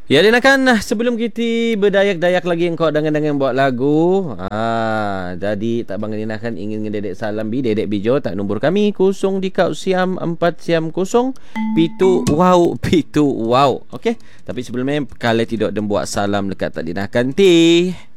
Ya Dinakan, sebelum kita berdayak-dayak lagi engkau dengan buat lagu. Jadi tak bangga Dinakan ingin ngededek salam bi dedek bijo tak nombor kami 0 di kau siam 4 siam 0 pitu wow pitu wow. Okey. Tapi sebelumnya kalau tidak dem buat salam dekat tak Dinakan ti.